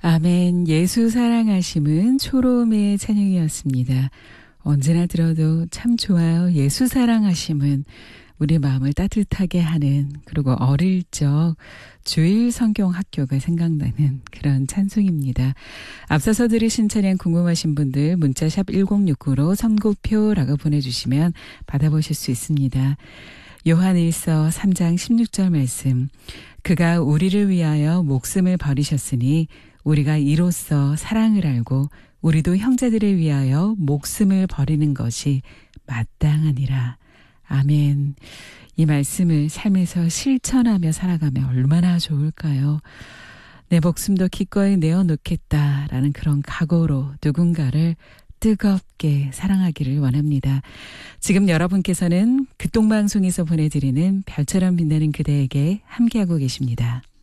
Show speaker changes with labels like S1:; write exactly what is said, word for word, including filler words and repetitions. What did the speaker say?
S1: 아멘. 예수 사랑하심은 초롬의 찬양이었습니다. 언제나 들어도 참 좋아요. 예수 사랑하심은 우리 마음을 따뜻하게 하는, 그리고 어릴 적 주일 성경 학교가 생각나는 그런 찬송입니다. 앞서서 들으신 찬양 궁금하신 분들 문자샵 일공육구로 선고표라고 보내주시면 받아보실 수 있습니다. 요한일서 삼 장 십육 절 말씀, 그가 우리를 위하여 목숨을 버리셨으니 우리가 이로써 사랑을 알고 우리도 형제들을 위하여 목숨을 버리는 것이 마땅하니라. 아멘. 이 말씀을 삶에서 실천하며 살아가면 얼마나 좋을까요? 내 목숨도 기꺼이 내어놓겠다라는 그런 각오로 누군가를 뜨겁게 사랑하기를 원합니다. 지금 여러분께서는 극동방송에서 보내드리는 별처럼 빛나는 그대에게 함께하고 계십니다.